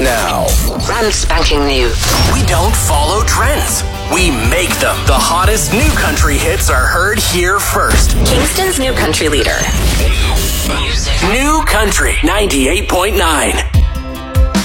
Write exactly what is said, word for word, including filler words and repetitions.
now. Brand spanking new. We don't follow trends. We make them. The hottest new country hits are heard here first. Kingston's new country leader. New Country ninety-eight point nine.